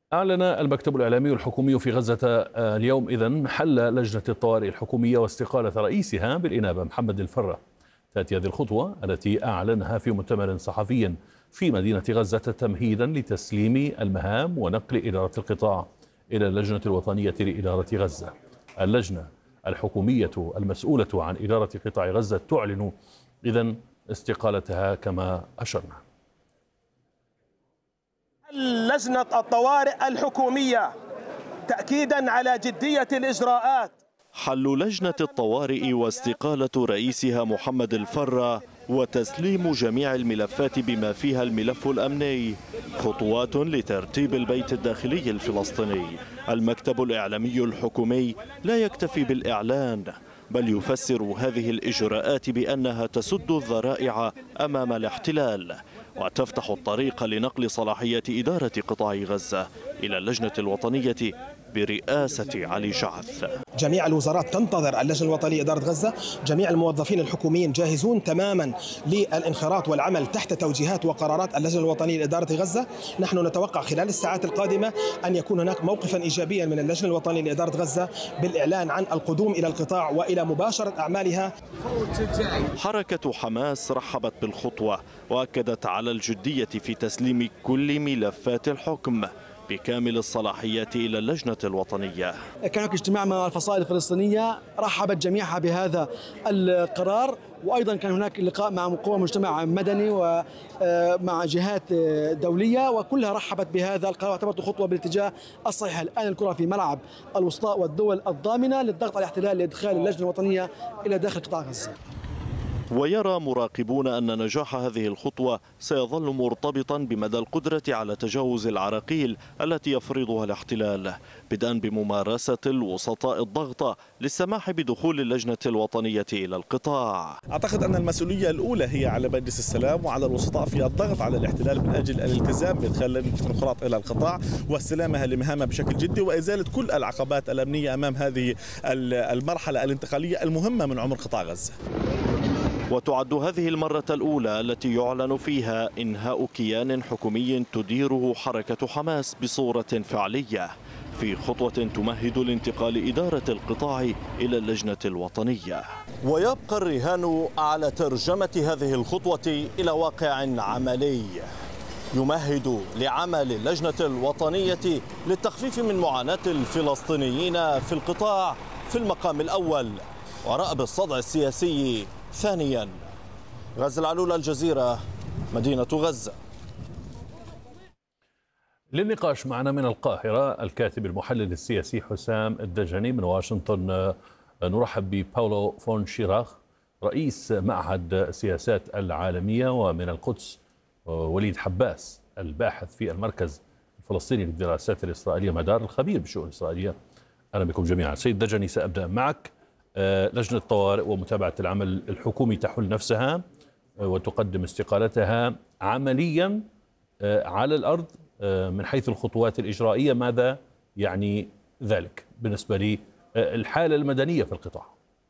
أعلن المكتب الإعلامي الحكومي في غزة اليوم حل لجنة الطوارئ الحكومية واستقالة رئيسها بالإنابة محمد الفرة. تأتي هذه الخطوة التي أعلنها في مؤتمر صحفي في مدينة غزة تمهيدا لتسليم المهام ونقل إدارة القطاع إلى اللجنة الوطنية لإدارة غزة. اللجنة الحكومية المسؤولة عن إدارة قطاع غزة تعلن استقالتها كما أشرنا. لجنة الطوارئ الحكومية تأكيدا على جدية الإجراءات. حل لجنة الطوارئ واستقالة رئيسها محمد الفرة وتسليم جميع الملفات بما فيها الملف الأمني خطوات لترتيب البيت الداخلي الفلسطيني. المكتب الإعلامي الحكومي لا يكتفي بالإعلان بل يفسر هذه الإجراءات بأنها تسد الذرائع أمام الاحتلال وتفتح الطريق لنقل صلاحية إدارة قطاع غزة إلى اللجنة الوطنية برئاسة علي شعث. جميع الوزارات تنتظر اللجنة الوطنية لإدارة غزة، جميع الموظفين الحكوميين جاهزون تماما للانخراط والعمل تحت توجيهات وقرارات اللجنة الوطنية لإدارة غزة. نحن نتوقع خلال الساعات القادمة أن يكون هناك موقفا إيجابيا من اللجنة الوطنية لإدارة غزة بالإعلان عن القدوم إلى القطاع وإلى مباشرة أعمالها. حركة حماس رحبت بالخطوة وأكدت على الجدية في تسليم كل ملفات الحكم بكامل الصلاحيات إلى اللجنة الوطنية. كان هناك اجتماع مع الفصائل الفلسطينية رحبت جميعها بهذا القرار، وأيضا كان هناك لقاء مع قوى مجتمع مدني ومع جهات دولية وكلها رحبت بهذا القرار واعتبرته خطوة بالاتجاه الصحيح. الآن الكرة في ملعب الوسطاء والدول الضامنة للضغط على الاحتلال لإدخال اللجنة الوطنية إلى داخل قطاع غزة. ويرى مراقبون أن نجاح هذه الخطوة سيظل مرتبطا بمدى القدرة على تجاوز العراقيل التي يفرضها الاحتلال، بدءا بممارسة الوسطاء الضغط للسماح بدخول اللجنة الوطنية إلى القطاع. أعتقد أن المسؤولية الأولى هي على مجلس السلام وعلى الوسطاء في الضغط على الاحتلال من أجل الالتزام بإدخال لجنة الانخراط إلى القطاع واستلامها لمهامها بشكل جدي وإزالة كل العقبات الأمنية أمام هذه المرحلة الانتقالية المهمة من عمر قطاع غزة. وتعد هذه المرة الأولى التي يعلن فيها إنهاء كيان حكومي تديره حركة حماس بصورة فعلية في خطوة تمهد لانتقال إدارة القطاع إلى اللجنة الوطنية. ويبقى الرهان على ترجمة هذه الخطوة إلى واقع عملي يمهد لعمل اللجنة الوطنية للتخفيف من معاناة الفلسطينيين في القطاع في المقام الأول ورأب الصدع السياسي ثانيا. غزة العلول، الجزيرة، مدينة غزة. للنقاش معنا من القاهرة الكاتب المحلل السياسي حسام الدجني. من واشنطن نرحب بباولو فون شيراخ رئيس معهد السياسات العالمية، ومن القدس وليد حباس الباحث في المركز الفلسطيني للدراسات الإسرائيلية مدار الخبير بالشؤون الإسرائيلية. أهلا بكم جميعا. سيد دجني، سأبدأ معك. لجنة الطوارئ ومتابعة العمل الحكومي تحل نفسها وتقدم استقالتها عمليا على الأرض من حيث الخطوات الإجرائية، ماذا يعني ذلك بالنسبة للحالة المدنية في القطاع؟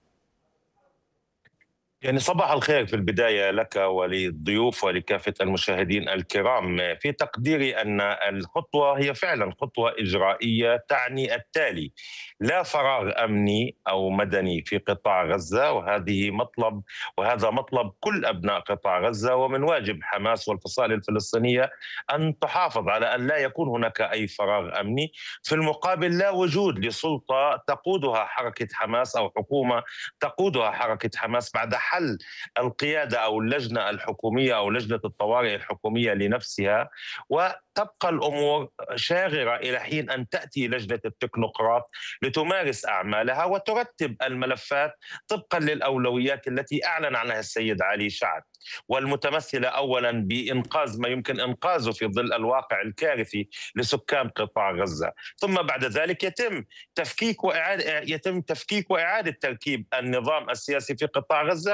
يعني صباح الخير في البداية لك وللضيوف ولكافة المشاهدين الكرام. في تقديري أن الخطوة هي فعلا خطوة إجرائية تعني التالي: لا فراغ أمني أو مدني في قطاع غزة، وهذا مطلب كل أبناء قطاع غزة، ومن واجب حماس والفصائل الفلسطينية أن تحافظ على أن لا يكون هناك أي فراغ أمني. في المقابل لا وجود لسلطة تقودها حركة حماس أو حكومة تقودها حركة حماس بعد حل القيادة أو اللجنة الحكومية أو لجنة الطوارئ الحكومية لنفسها، وتبقى الأمور شاغرة إلى حين أن تأتي لجنة التكنوقراط لتمارس أعمالها وترتب الملفات طبقا للأولويات التي أعلن عنها السيد علي شعث، والمتمثلة أولا بإنقاذ ما يمكن إنقاذه في ظل الواقع الكارثي لسكان قطاع غزة، ثم بعد ذلك يتم تفكيك وإعادة تركيب النظام السياسي في قطاع غزة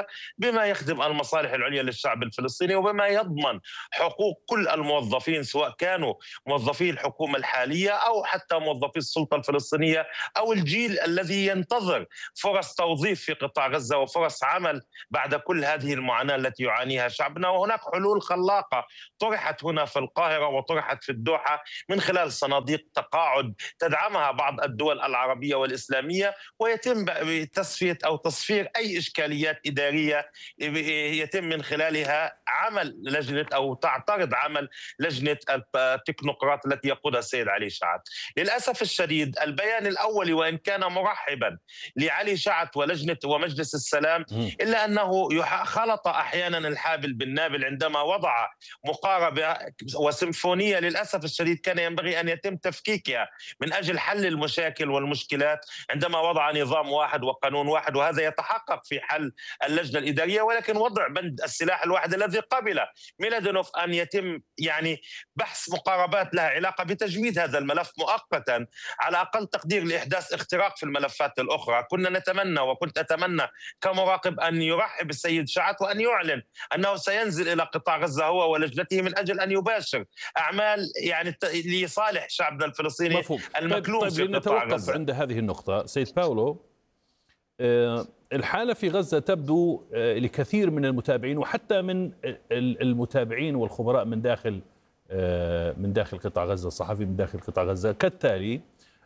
غزة بما يخدم المصالح العليا للشعب الفلسطيني وبما يضمن حقوق كل الموظفين، سواء كانوا موظفي الحكومة الحالية أو حتى موظفي السلطة الفلسطينية أو الجيل الذي ينتظر فرص توظيف في قطاع غزة وفرص عمل بعد كل هذه المعاناة التي يعانيها شعبنا. وهناك حلول خلاقة طرحت هنا في القاهرة وطرحت في الدوحة من خلال صناديق تقاعد تدعمها بعض الدول العربية والإسلامية، ويتم تصفية أو تصفير أي إشكاليات إدارية يتم من خلالها عمل لجنة أو تعترض عمل لجنة التكنوقراط التي يقودها السيد علي شعث. للأسف الشديد البيان الأولي وإن كان مرحبا لعلي شعث ولجنة ومجلس السلام، إلا أنه خلط أحيانا الحابل بالنابل عندما وضع مقاربة وسيمفونية للأسف الشديد كان ينبغي أن يتم تفكيكها من أجل حل المشاكل والمشكلات عندما وضع نظام واحد وقانون واحد، وهذا يتحقق في حل اللجنة الإدارية، ولكن وضع بند السلاح الواحد الذي قبل ميلادونوف أن يتم يعني بحث مقاربات لها علاقة بتجميد هذا الملف مؤقتا على أقل تقدير لإحداث اختراق في الملفات الأخرى. كنا نتمنى وكنت أتمنى كمراقب أن يرحب السيد شعث وأن يعلن أنه سينزل إلى قطاع غزة هو ولجنته من أجل أن يباشر أعمال يعني لصالح شعبنا الفلسطيني المكلوم طيب في قطاع لنتوقف غزة. عند هذه النقطة سيد باولو، الحالة في غزة تبدو لكثير من المتابعين وحتى من المتابعين والخبراء من داخل قطاع غزة، الصحفي من داخل قطاع غزة كالتالي: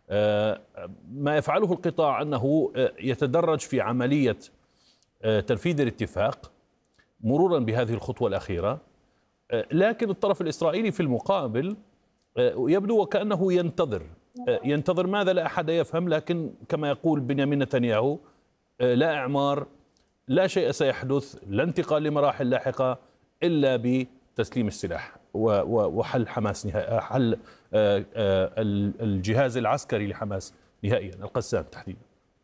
ما يفعله القطاع أنه يتدرج في عملية تنفيذ الاتفاق مرورا بهذه الخطوة الأخيرة، لكن الطرف الإسرائيلي في المقابل يبدو وكأنه ينتظر ماذا لا أحد يفهم، لكن كما يقول بنيامين نتنياهو: لا إعمار، لا شيء سيحدث، لا انتقال لمراحل لاحقة إلا بتسليم السلاح وحل حماس حل الجهاز العسكري لحماس نهائيا، القسام تحديدا.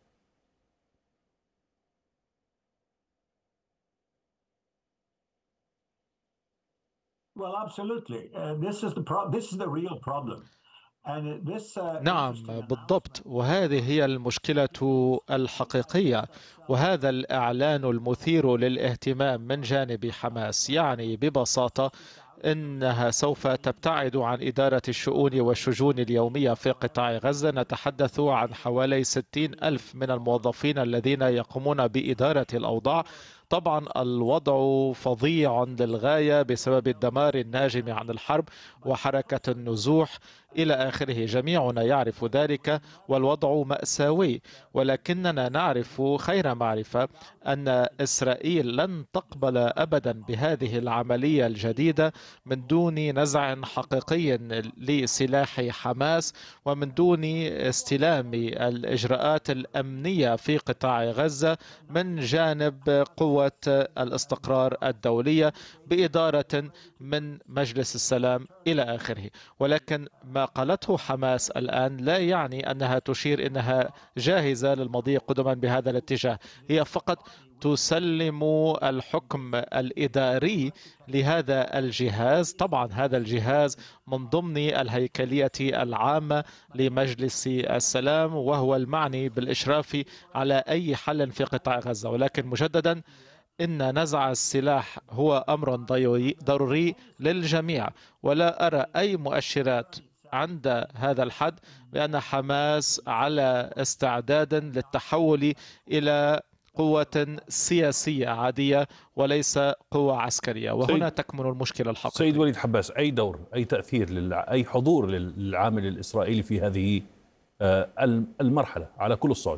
Well, absolutely. This is the real problem. نعم بالضبط، وهذه هي المشكلة الحقيقية، وهذا الإعلان المثير للاهتمام من جانب حماس يعني ببساطة إنها سوف تبتعد عن إدارة الشؤون والشجون اليومية في قطاع غزة. نتحدث عن حوالي 60,000 من الموظفين الذين يقومون بإدارة الأوضاع. طبعا الوضع فظيع للغاية بسبب الدمار الناجم عن الحرب وحركة النزوح إلى آخره، جميعنا يعرف ذلك، والوضع مأساوي. ولكننا نعرف خير معرفة أن إسرائيل لن تقبل أبدا بهذه العملية الجديدة من دون نزع حقيقي لسلاح حماس ومن دون استلام الإجراءات الأمنية في قطاع غزة من جانب قوة الاستقرار الدولية بإدارة من مجلس السلام إلى آخره. ولكن ما قالته حماس الآن لا يعني أنها تشير أنها جاهزة للمضي قدما بهذا الاتجاه، هي فقط تسلم الحكم الإداري لهذا الجهاز. طبعا هذا الجهاز من ضمن الهيكلية العامة لمجلس السلام، وهو المعني بالإشراف على أي حل في قطاع غزة. ولكن مجددا إن نزع السلاح هو أمر ضروري للجميع، ولا أرى أي مؤشرات عند هذا الحد بأن حماس على استعداد للتحول إلى قوة سياسية عادية وليس قوة عسكرية، وهنا تكمن المشكلة الحقيقية. سيد وليد حباس، أي دور، أي تأثير، أي حضور للعامل الإسرائيلي في هذه المرحلة على كل الصعد؟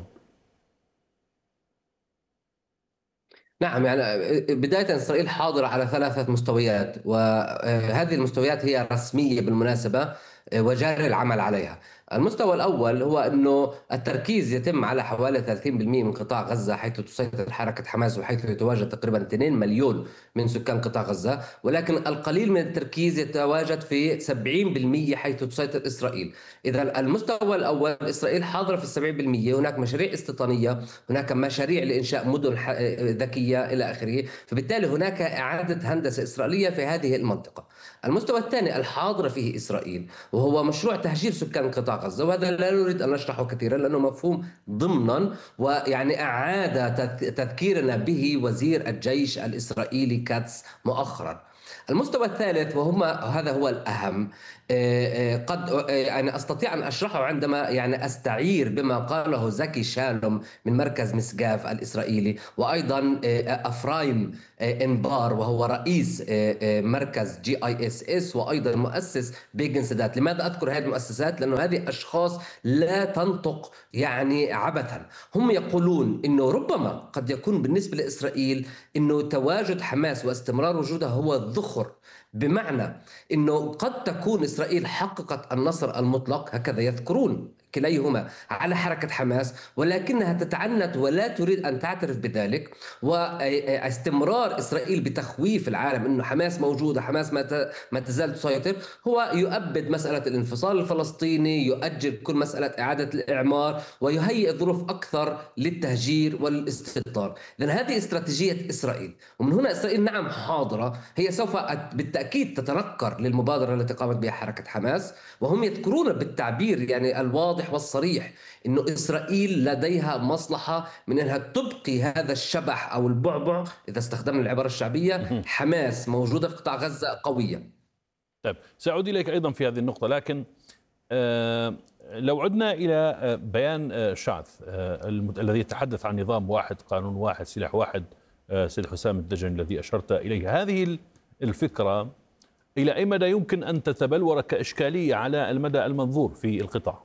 نعم، يعني بداية إسرائيل حاضرة على 3 مستويات، وهذه المستويات هي رسمية بالمناسبة وجاري العمل عليها. المستوى الأول هو أنه التركيز يتم على حوالي 30% من قطاع غزة، حيث تسيطر حركة حماس وحيث يتواجد تقريبا 2 مليون من سكان قطاع غزة، ولكن القليل من التركيز يتواجد في 70% حيث تسيطر إسرائيل. إذا المستوى الأول إسرائيل حاضرة في 70%، هناك مشاريع استيطانية، هناك مشاريع لإنشاء مدن ذكية إلى آخره، فبالتالي هناك إعادة هندسة إسرائيلية في هذه المنطقة. المستوى الثاني الحاضرة فيه إسرائيل وهو مشروع تهجير سكان قطاع غزة، وهذا لا نريد أن نشرحه كثيرا لأنه مفهوم ضمنا، ويعني أعاد تذكيرنا به وزير الجيش الإسرائيلي كاتس مؤخرا. المستوى الثالث هذا هو الأهم، قد يعني أستطيع أن أشرحه عندما يعني أستعير بما قاله زكي شالوم من مركز مسقاف الإسرائيلي، وأيضا أفرايم إنبار وهو رئيس مركز GISS وأيضا مؤسس بيجن سادات. لماذا أذكر هذه المؤسسات؟ لأنه هذه أشخاص لا تنطق يعني عبثا. هم يقولون أنه ربما قد يكون بالنسبة لإسرائيل أنه تواجد حماس واستمرار وجودها هو الذخر، بمعنى أنه قد تكون إسرائيل حققت النصر المطلق، هكذا يذكرون كليهما، على حركة حماس، ولكنها تتعنت ولا تريد أن تعترف بذلك. واستمرار إسرائيل بتخويف العالم أنه حماس موجودة، حماس ما تزال تسيطر، هو يؤبد مسألة الانفصال الفلسطيني، يؤجل كل مسألة إعادة الإعمار، ويهيئ ظروف أكثر للتهجير والاستيطان. لأن هذه استراتيجية إسرائيل، ومن هنا إسرائيل نعم حاضرة، هي سوف بالتأكيد تتنكر للمبادرة التي قامت بها حركة حماس، وهم يذكرون بالتعبير يعني الواضح والصريح إنه إسرائيل لديها مصلحة من أنها تبقي هذا الشبح أو البعبع، إذا استخدمنا العبارة الشعبية، حماس موجودة في قطاع غزة قوية. طيب سأعود إليك أيضا في هذه النقطة، لكن لو عدنا إلى بيان شعث الذي يتحدث عن نظام واحد، قانون واحد، سلاح واحد، سيد حسام الدجن الذي أشرت إليه، هذه الفكرة إلى أي مدى يمكن أن تتبلور كإشكالية على المدى المنظور في القطاع؟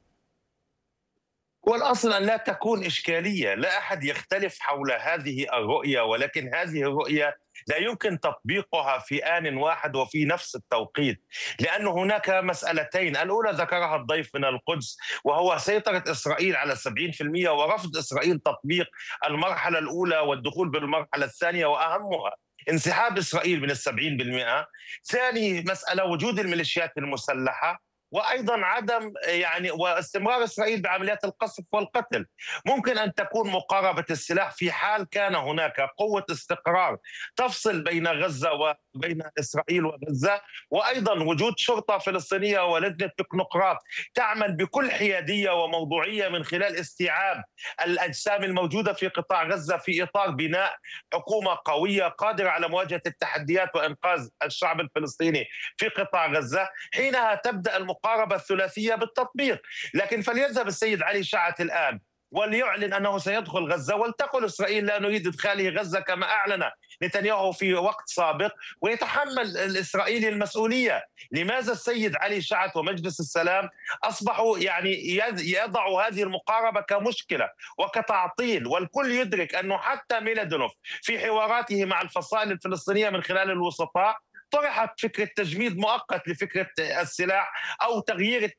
والأصل أن لا تكون إشكالية، لا أحد يختلف حول هذه الرؤية، ولكن هذه الرؤية لا يمكن تطبيقها في آن واحد وفي نفس التوقيت، لأن هناك مسألتين. الأولى ذكرها الضيف من القدس، وهو سيطرة إسرائيل على 70% ورفض إسرائيل تطبيق المرحلة الأولى والدخول بالمرحلة الثانية، وأهمها انسحاب إسرائيل من 70%. ثاني مسألة وجود الميليشيات المسلحة، وايضا عدم يعني واستمرار اسرائيل بعمليات القصف والقتل. ممكن ان تكون مقاربه السلاح في حال كان هناك قوه استقرار تفصل بين غزه وبين اسرائيل وغزه، وايضا وجود شرطه فلسطينيه ولجنه تكنوقراط تعمل بكل حياديه وموضوعيه من خلال استيعاب الاجسام الموجوده في قطاع غزه في اطار بناء حكومه قويه قادره على مواجهه التحديات وانقاذ الشعب الفلسطيني في قطاع غزه. حينها تبدا المقاربة الثلاثية بالتطبيق. لكن فليذهب السيد علي شعث الآن وليعلن أنه سيدخل غزة، ولتقل إسرائيل لا نريد إدخاله غزة كما أعلن نتنياهو في وقت سابق، ويتحمل الإسرائيلي المسؤولية. لماذا السيد علي شعث ومجلس السلام أصبحوا يعني يضعوا هذه المقاربة كمشكلة وكتعطيل؟ والكل يدرك أنه حتى ميلادونوف في حواراته مع الفصائل الفلسطينية من خلال الوسطاء طرحت فكرة تجميد مؤقت لفكرة السلاح، أو تغيير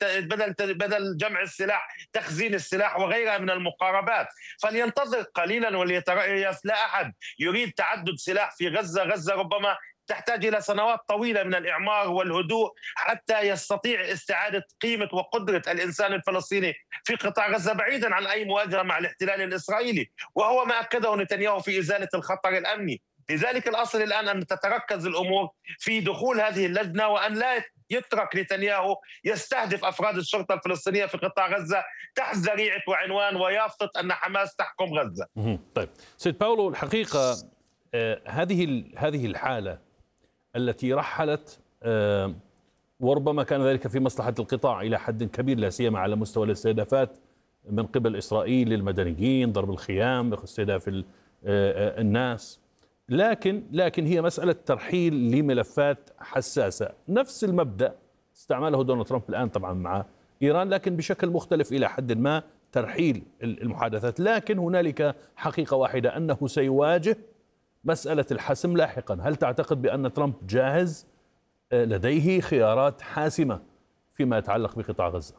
بدل جمع السلاح تخزين السلاح وغيرها من المقاربات. فلينتظر قليلا وليتريث. لا أحد يريد تعدد سلاح في غزة. غزة ربما تحتاج إلى سنوات طويلة من الإعمار والهدوء حتى يستطيع استعادة قيمة وقدرة الإنسان الفلسطيني في قطاع غزة بعيدا عن أي مواجهة مع الاحتلال الإسرائيلي، وهو ما أكده نتنياهو في إزالة الخطر الأمني. لذلك الأصل الآن أن تتركز الأمور في دخول هذه اللجنة، وأن لا يترك نتنياهو يستهدف أفراد الشرطة الفلسطينية في قطاع غزة تحت ذريعة وعنوان ويافطة أن حماس تحكم غزة. طيب سيد باولو، الحقيقة هذه الحالة التي رحلت وربما كان ذلك في مصلحة القطاع إلى حد كبير، لا سيما على مستوى الاستهدافات من قبل إسرائيل للمدنيين، ضرب الخيام، استهداف الناس، لكن هي مسألة ترحيل لملفات حساسة. نفس المبدأ استعمله دونالد ترامب الآن طبعا مع إيران، لكن بشكل مختلف إلى حد ما، ترحيل المحادثات. لكن هنالك حقيقة واحدة، أنه سيواجه مسألة الحسم لاحقا. هل تعتقد بأن ترامب جاهز، لديه خيارات حاسمة فيما يتعلق بقطاع غزة؟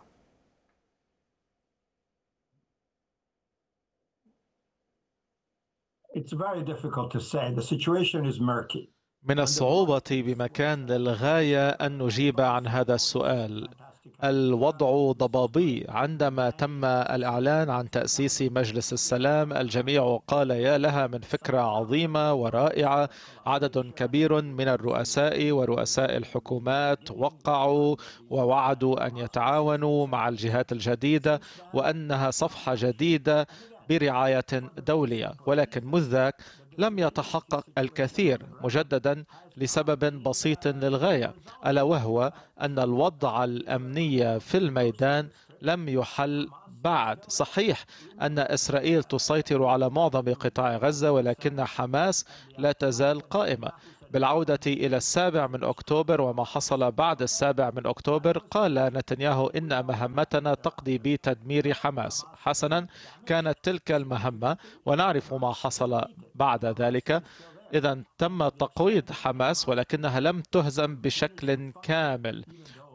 It's very difficult to say. The situation is murky. من الصعوبة بمكان للغاية أن نجيب عن هذا السؤال. الوضع ضبابي. عندما تم الإعلان عن تأسيس مجلس السلام الجميع قال يا لها من فكرة عظيمة ورائعة. عدد كبير من الرؤساء ورؤساء الحكومات وقعوا ووعدوا أن يتعاونوا مع الجهات الجديدة وأنها صفحة جديدة برعاية دولية، ولكن منذ ذاك لم يتحقق الكثير مجددا لسبب بسيط للغاية، ألا وهو أن الوضع الأمني في الميدان لم يحل بعد. صحيح أن إسرائيل تسيطر على معظم قطاع غزة، ولكن حماس لا تزال قائمة. بالعودة إلى 7 أكتوبر وما حصل بعد 7 أكتوبر، قال نتنياهو إن مهمتنا تقضي بتدمير حماس. حسنا، كانت تلك المهمة ونعرف ما حصل بعد ذلك. إذا تم تقويض حماس ولكنها لم تهزم بشكل كامل،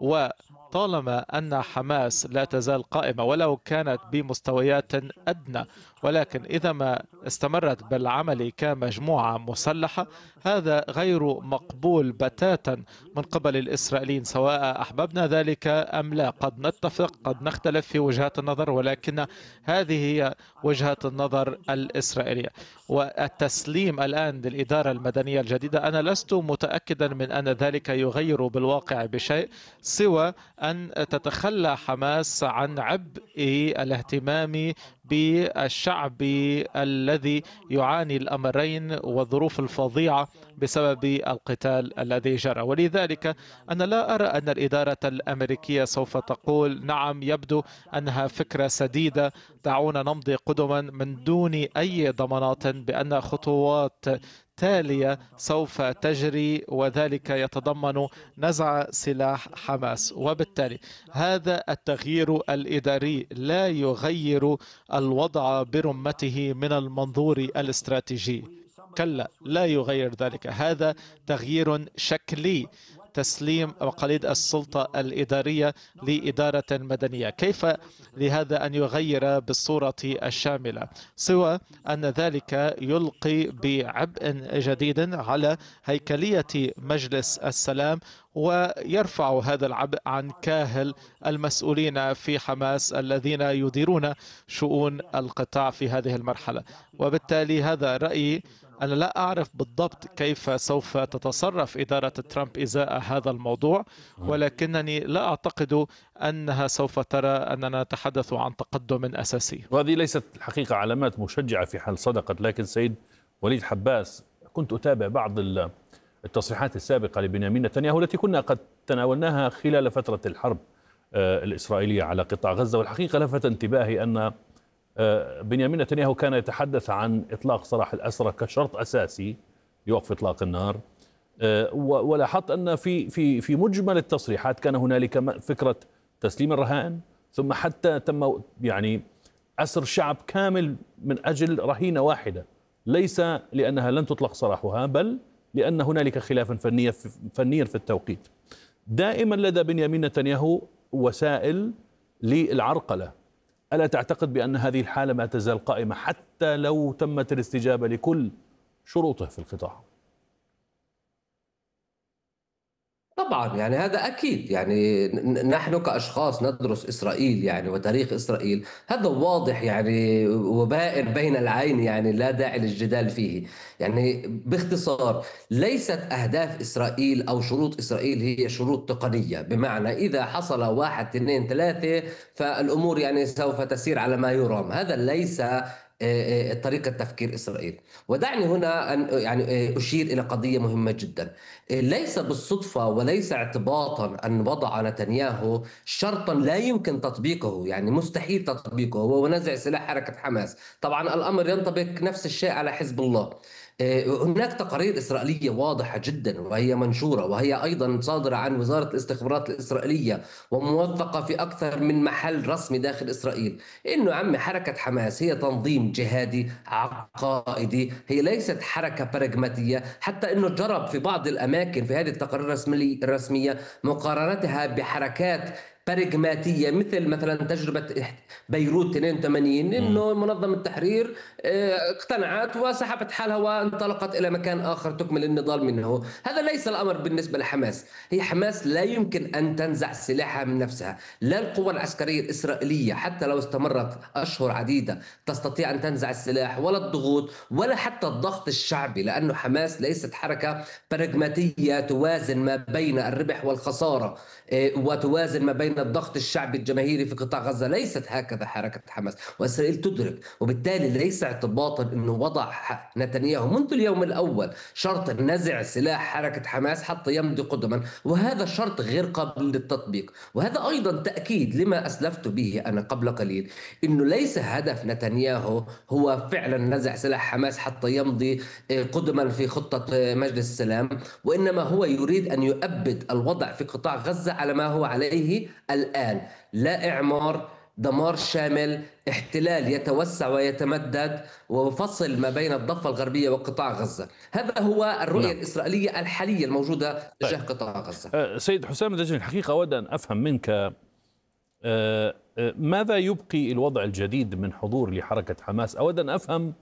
وطالما أن حماس لا تزال قائمة ولو كانت بمستويات أدنى، ولكن إذا ما استمرت بالعمل كمجموعة مسلحة هذا غير مقبول بتاتا من قبل الإسرائيليين، سواء أحببنا ذلك أم لا. قد نتفق، قد نختلف في وجهات النظر، ولكن هذه هي وجهة النظر الإسرائيلية. والتسليم الآن للإدارة المدنية الجديدة، أنا لست متأكدا من أن ذلك يغير بالواقع بشيء سوى أن تتخلى حماس عن عبء الاهتمام بالشعب الذي يعاني الأمرين والظروف الفظيعة بسبب القتال الذي جرى. ولذلك أنا لا أرى أن الإدارة الأمريكية سوف تقول نعم يبدو أنها فكرة سديدة، دعونا نمضي قدما من دون أي ضمانات بأن خطوات تالية سوف تجري، وذلك يتضمن نزع سلاح حماس. وبالتالي هذا التغيير الإداري لا يغير الوضع برمته من المنظور الاستراتيجي، كلا لا يغير ذلك. هذا تغيير شكلي، تسليم مقاليد السلطة الإدارية لإدارة مدنية. كيف لهذا أن يغير بالصورة الشاملة سوى أن ذلك يلقي بعبء جديد على هيكلية مجلس السلام ويرفع هذا العبء عن كاهل المسؤولين في حماس الذين يديرون شؤون القطاع في هذه المرحلة. وبالتالي هذا رأيي. أنا لا أعرف بالضبط كيف سوف تتصرف إدارة ترامب إزاء هذا الموضوع، ولكنني لا أعتقد أنها سوف ترى أننا نتحدث عن تقدم أساسي. وهذه ليست الحقيقة علامات مشجعة في حال صدقت. لكن سيد وليد حباس، كنت أتابع بعض التصريحات السابقة لبنيامين نتنياهو التي كنا قد تناولناها خلال فترة الحرب الإسرائيلية على قطاع غزة، والحقيقة لفت انتباهي أن بنيامين نتنياهو كان يتحدث عن إطلاق سراح الأسرى كشرط أساسي لوقف إطلاق النار. ولاحظت أن في مجمل التصريحات كان هنالك فكرة تسليم الرهائن، ثم حتى تم يعني أسر شعب كامل من أجل رهينة واحدة، ليس لأنها لن تطلق سراحها بل لأن هنالك خلاف فنيا في التوقيت. دائما لدى بنيامين نتنياهو وسائل للعرقلة. ألا تعتقد بأن هذه الحالة ما تزال قائمة حتى لو تمت الاستجابة لكل شروطه في القطاع؟ طبعا يعني هذا أكيد. يعني نحن كأشخاص ندرس إسرائيل يعني وتاريخ إسرائيل، هذا واضح يعني وبائر بين العين، يعني لا داعي للجدال فيه. يعني باختصار، ليست أهداف إسرائيل أو شروط إسرائيل هي شروط تقنية، بمعنى إذا حصل 1 2 3 فالأمور يعني سوف تسير على ما يرام. هذا ليس طريقة تفكير إسرائيل. ودعني هنا أن يعني أشير إلى قضية مهمة جدا. ليس بالصدفة وليس اعتباطا أن وضع نتنياهو شرطا لا يمكن تطبيقه، يعني مستحيل تطبيقه، هو نزع سلاح حركة حماس. طبعا الأمر ينطبق نفس الشيء على حزب الله. هناك تقارير إسرائيلية واضحة جدا وهي منشورة، وهي أيضا صادرة عن وزارة الاستخبارات الإسرائيلية وموثقة في أكثر من محل رسمي داخل إسرائيل، إنه عم حركة حماس هي تنظيم جهادي عقائدي، هي ليست حركة براغماتية. حتى إنه جرب في بعض الأماكن في هذه التقارير الرسمية مقارنتها بحركات براغماتية، مثلا تجربة بيروت 82، إنه منظمة التحرير اقتنعت وسحبت حالها وانطلقت إلى مكان آخر تكمل النضال منه. هذا ليس الأمر بالنسبة لحماس. هي حماس لا يمكن أن تنزع سلاحها من نفسها، لا القوى العسكرية الإسرائيلية حتى لو استمرت أشهر عديدة تستطيع أن تنزع السلاح، ولا الضغوط ولا حتى الضغط الشعبي، لأنه حماس ليست حركة براغماتية توازن ما بين الربح والخسارة وتوازن ما بين الضغط الشعبي الجماهيري في قطاع غزة. ليست هكذا حركة حماس، وإسرائيل تدرك، وبالتالي ليس اعتباطا أنه وضع نتنياهو منذ اليوم الأول شرط نزع سلاح حركة حماس حتى يمضي قدما، وهذا شرط غير قابل للتطبيق. وهذا أيضا تأكيد لما أسلفت به أنا قبل قليل، أنه ليس هدف نتنياهو هو فعلا نزع سلاح حماس حتى يمضي قدما في خطة مجلس السلام، وإنما هو يريد أن يؤبد الوضع في قطاع غزة على ما هو عليه الآن، لا إعمار، دمار شامل، احتلال يتوسع ويتمدد، وفصل ما بين الضفة الغربية وقطاع غزة. هذا هو الرؤية الإسرائيلية الحالية الموجودة تجاه قطاع غزة. سيد حسام الدجاني، الحقيقة أود أن أفهم منك ماذا يبقي الوضع الجديد من حضور لحركة حماس؟ أود أن أفهم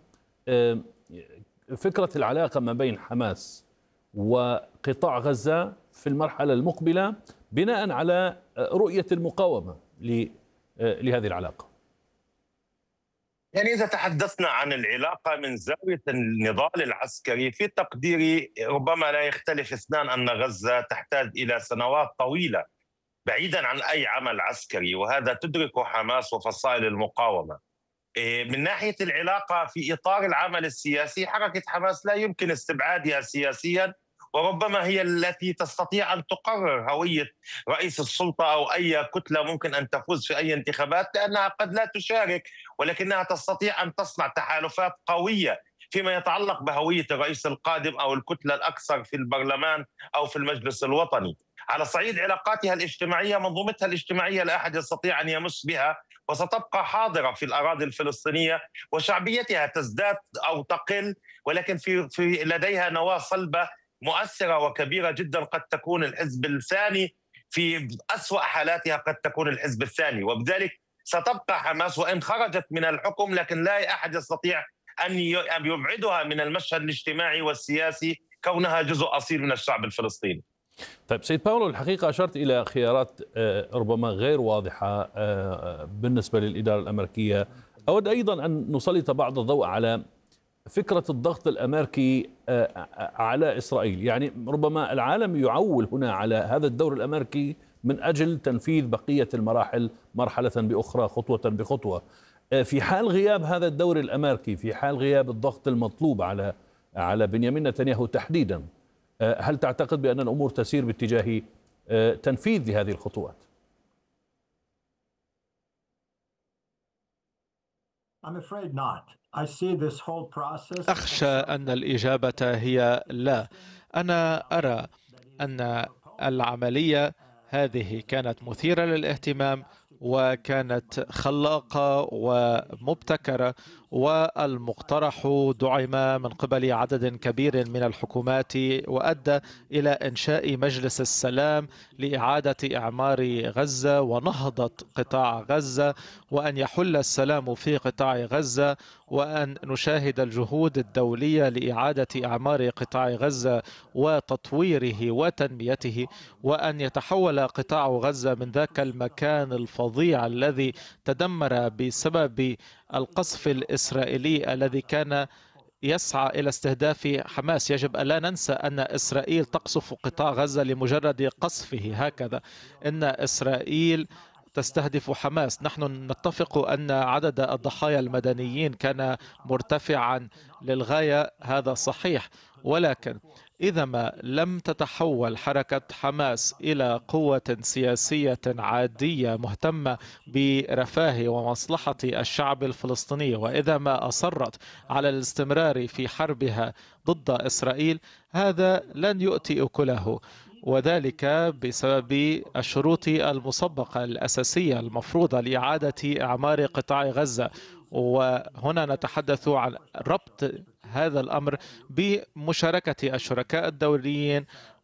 فكرة العلاقة ما بين حماس وقطاع غزة في المرحلة المقبلة بناء على رؤية المقاومة لهذه العلاقة. يعني إذا تحدثنا عن العلاقة من زاوية النضال العسكري، في تقديري ربما لا يختلف اثنان أن غزة تحتاج إلى سنوات طويلة بعيدا عن أي عمل عسكري، وهذا تدركه حماس وفصائل المقاومة. من ناحية العلاقة في إطار العمل السياسي، حركة حماس لا يمكن استبعادها سياسيا، وربما هي التي تستطيع أن تقرر هوية رئيس السلطة أو أي كتلة ممكن أن تفوز في أي انتخابات، لأنها قد لا تشارك ولكنها تستطيع أن تصنع تحالفات قوية فيما يتعلق بهوية الرئيس القادم أو الكتلة الأكثر في البرلمان أو في المجلس الوطني. على صعيد علاقاتها الاجتماعية، منظومتها الاجتماعية لا أحد يستطيع أن يمس بها، وستبقى حاضرة في الأراضي الفلسطينية، وشعبيتها تزداد أو تقل، ولكن في لديها نواة صلبة مؤثرة وكبيرة جدا. قد تكون الحزب الثاني، في أسوأ حالاتها قد تكون الحزب الثاني، وبذلك ستبقى حماس وإن خرجت من الحكم، لكن لا أحد يستطيع أن يبعدها من المشهد الاجتماعي والسياسي كونها جزء أصيل من الشعب الفلسطيني. طيب سيد باولو، الحقيقة أشرت إلى خيارات ربما غير واضحة بالنسبة للإدارة الأمريكية. أود أيضا أن نسلط بعض الضوء على فكرة الضغط الأمريكي على إسرائيل. يعني ربما العالم يعول هنا على هذا الدور الأمريكي من أجل تنفيذ بقية المراحل مرحلة بأخرى، خطوة بخطوة. في حال غياب هذا الدور الأمريكي، في حال غياب الضغط المطلوب على بنيامين نتنياهو تحديدا، هل تعتقد بأن الأمور تسير باتجاه تنفيذ لهذه الخطوات؟ أخشى أن الإجابة هي لا. أنا أرى أن العملية هذه كانت مثيرة للاهتمام وكانت خلاقة ومبتكرة، والمقترح دعم من قبل عدد كبير من الحكومات وأدى إلى إنشاء مجلس السلام لإعادة إعمار غزة ونهضة قطاع غزة، وأن يحل السلام في قطاع غزة، وأن نشاهد الجهود الدولية لإعادة إعمار قطاع غزة وتطويره وتنميته، وأن يتحول قطاع غزة من ذاك المكان الفظيع الذي تدمر بسبب القصف الإسرائيلي الذي كان يسعى إلى استهداف حماس. يجب أن لا ننسى أن إسرائيل تقصف قطاع غزة لمجرد قصفه هكذا، إن إسرائيل تستهدف حماس. نحن نتفق أن عدد الضحايا المدنيين كان مرتفعا للغاية، هذا صحيح، ولكن إذا ما لم تتحول حركة حماس إلى قوة سياسية عادية مهتمة برفاه ومصلحة الشعب الفلسطيني، وإذا ما أصرت على الاستمرار في حربها ضد إسرائيل، هذا لن يؤتي أكله، وذلك بسبب الشروط المسبقة الأساسية المفروضة لإعادة إعمار قطاع غزة. وهنا نتحدث عن ربط هذا الأمر بمشاركة الشركاء الدوليين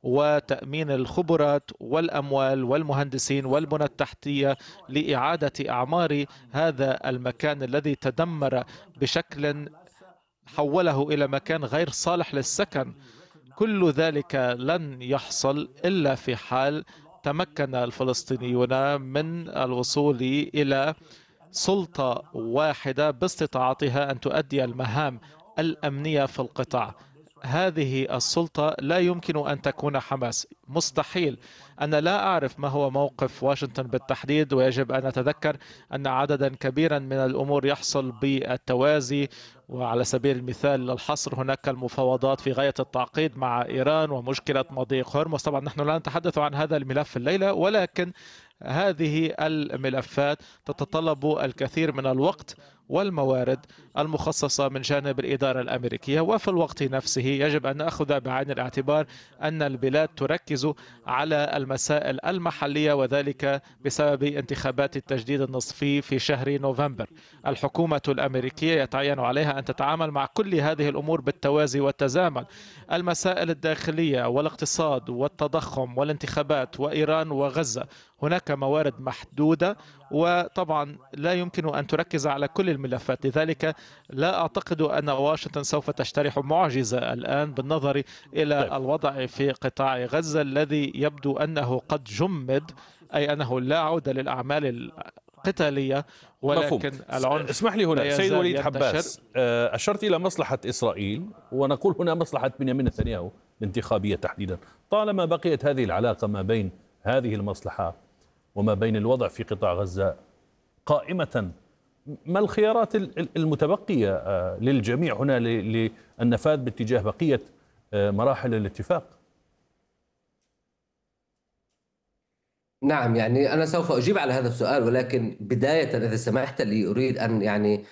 وتأمين الخبرات والأموال والمهندسين والبنى التحتية لإعادة أعمار هذا المكان الذي تدمر بشكل حوله إلى مكان غير صالح للسكن. كل ذلك لن يحصل إلا في حال تمكن الفلسطينيون من الوصول إلى سلطة واحدة باستطاعتها أن تؤدي المهام الأمنية في القطاع. هذه السلطة لا يمكن أن تكون حماس، مستحيل. أنا لا أعرف ما هو موقف واشنطن بالتحديد، ويجب أن نتذكر أن عددا كبيرا من الأمور يحصل بالتوازي. وعلى سبيل المثال الحصر، هناك المفاوضات في غاية التعقيد مع إيران ومشكلة مضيق هرمز. طبعا نحن لا نتحدث عن هذا الملف الليلة، ولكن هذه الملفات تتطلب الكثير من الوقت والموارد المخصصة من جانب الإدارة الأمريكية. وفي الوقت نفسه يجب أن نأخذ بعين الاعتبار أن البلاد تركز على المسائل المحلية، وذلك بسبب انتخابات التجديد النصفي في شهر نوفمبر. الحكومة الأمريكية يتعين عليها أن تتعامل مع كل هذه الأمور بالتوازي والتزامن. المسائل الداخلية والاقتصاد والتضخم والانتخابات وإيران وغزة، هناك موارد محدودة، وطبعا لا يمكن أن تركز على كل الملفات. لذلك لا أعتقد أن واشنطن سوف تجترح معجزة الآن بالنظر إلى الوضع في قطاع غزة الذي يبدو أنه قد جمد، أي أنه لا عودة للأعمال القتالية، ولكن العنف. اسمح لي هنا سيد وليد حباس، أشرت إلى مصلحة إسرائيل، ونقول هنا مصلحة بنيامين نتنياهو الانتخابية تحديدا. طالما بقيت هذه العلاقة ما بين هذه المصلحة وما بين الوضع في قطاع غزة قائمة، ما الخيارات المتبقية للجميع هنا للنفاذ باتجاه بقية مراحل الاتفاق؟ نعم، يعني أنا سوف أجيب على هذا السؤال، ولكن بداية إذا سمحت لي أريد أن يعني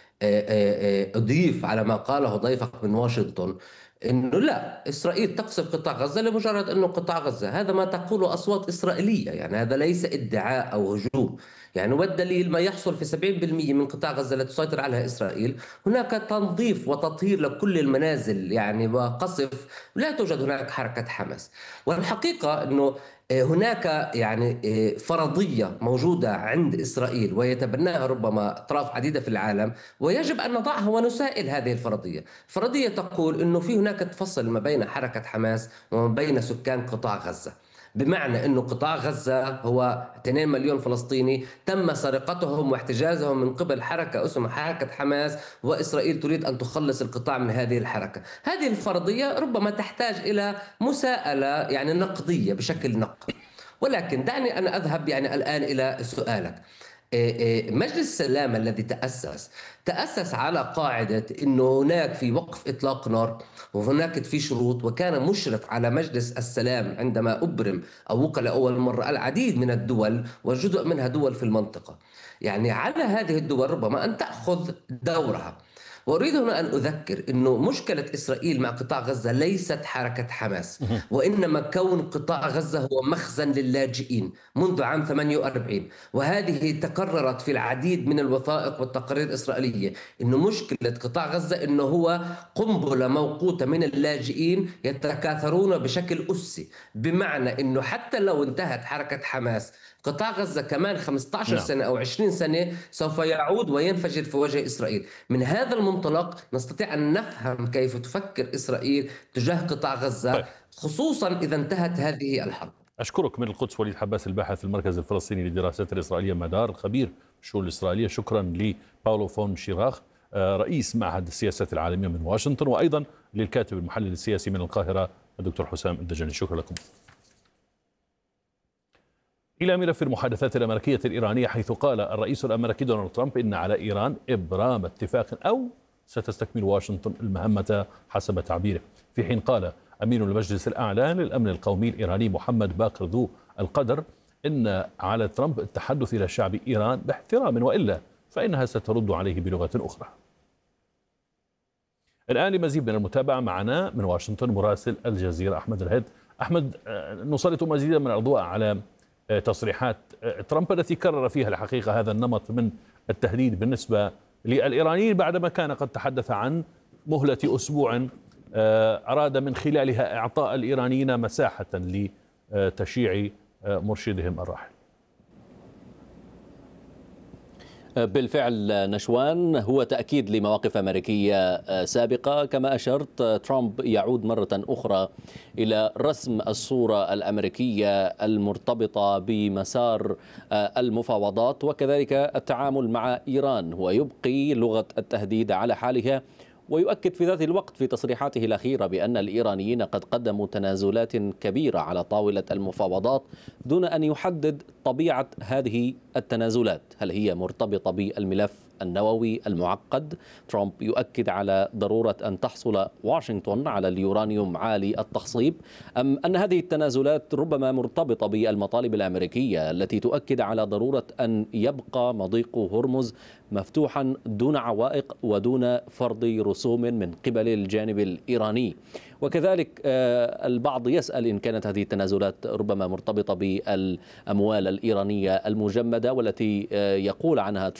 أضيف على ما قاله ضيفك من واشنطن، إنه لا، إسرائيل تقصف قطاع غزة لمجرد أنه قطاع غزة. هذا ما تقوله أصوات إسرائيلية، يعني هذا ليس ادعاء أو هجوم. يعني والدليل ما يحصل في 70% من قطاع غزة التي تسيطر عليها إسرائيل، هناك تنظيف وتطهير لكل المنازل يعني وقصف، لا توجد هناك حركة حماس. والحقيقة أنه هناك يعني فرضية موجودة عند إسرائيل ويتبناها ربما أطراف عديدة في العالم، ويجب أن نضعها ونسائل هذه الفرضية. فرضية تقول أنه في هناك تفصل ما بين حركة حماس وما بين سكان قطاع غزة، بمعنى أنه قطاع غزة هو 2 مليون فلسطيني تم سرقتهم واحتجازهم من قبل حركة اسمها حركة حماس، وإسرائيل تريد أن تخلص القطاع من هذه الحركة. هذه الفرضية ربما تحتاج إلى مساءلة يعني نقدية بشكل نقد. ولكن دعني أنا أذهب يعني الآن إلى سؤالك. مجلس السلام الذي تأسس على قاعدة أنه هناك في وقف إطلاق نار، وهناك في شروط، وكان مشرف على مجلس السلام عندما أبرم أو وكل أول مرة العديد من الدول، وجزء منها دول في المنطقة. يعني على هذه الدول ربما أن تأخذ دورها. وأريد هنا أن أذكر أنه مشكلة إسرائيل مع قطاع غزة ليست حركة حماس، وإنما كون قطاع غزة هو مخزن للاجئين منذ عام 48. وهذه تكررت في العديد من الوثائق والتقارير الإسرائيلية، أنه مشكلة قطاع غزة أنه هو قنبلة موقوتة من اللاجئين يتكاثرون بشكل أسي، بمعنى أنه حتى لو انتهت حركة حماس، قطاع غزة كمان 15 سنة أو 20 سنة سوف يعود وينفجر في وجه إسرائيل. من هذا المنطلق نستطيع أن نفهم كيف تفكر إسرائيل تجاه قطاع غزة، خصوصا إذا انتهت هذه الحرب. أشكرك من القدس وليد حباس، الباحث في المركز الفلسطيني للدراسات الإسرائيلية مدار، الخبير بالشؤون الإسرائيلية. شكرا لباولو فون شيراخ رئيس معهد السياسات العالمية من واشنطن، وأيضا للكاتب المحلل السياسي من القاهرة الدكتور حسام الدجاني. شكرا لكم. إلى ملف المحادثات الأمريكية الإيرانية، حيث قال الرئيس الأمريكي دونالد ترامب إن على إيران إبرام اتفاق أو ستستكمل واشنطن المهمة حسب تعبيره، في حين قال أمين المجلس الأعلى للأمن القومي الإيراني محمد باقر ذو القدر إن على ترامب التحدث إلى شعب إيران باحترام، وإلا فإنها سترد عليه بلغة أخرى. الآن لمزيد من المتابعة معنا من واشنطن مراسل الجزيرة أحمد الهيد. أحمد، نسلط مزيدا من الضوء على تصريحات ترامب التي كرر فيها الحقيقة هذا النمط من التهديد بالنسبة للإيرانيين، بعدما كان قد تحدث عن مهلة أسبوع أراد من خلالها إعطاء الإيرانيين مساحة لتشييع مرشدهم الراحل. بالفعل نشوان، هو تأكيد لمواقف أمريكية سابقة. كما أشرت، ترامب يعود مرة أخرى إلى رسم الصورة الأمريكية المرتبطة بمسار المفاوضات وكذلك التعامل مع إيران. هو يبقي لغة التهديد على حالها، ويؤكد في ذات الوقت في تصريحاته الأخيرة بأن الإيرانيين قد قدموا تنازلات كبيرة على طاولة المفاوضات دون أن يحدد طبيعة هذه التنازلات. هل هي مرتبطة بالملف النووي المعقد؟ ترامب يؤكد على ضرورة أن تحصل واشنطن على اليورانيوم عالي التخصيب، أم أن هذه التنازلات ربما مرتبطة بالمطالب الأمريكية التي تؤكد على ضرورة أن يبقى مضيق هرمز مفتوحا دون عوائق ودون فرض رسوم من قبل الجانب الإيراني. وكذلك البعض يسأل إن كانت هذه التنازلات ربما مرتبطة بالأموال الإيرانية المجمدة والتي يقول عنها ترامب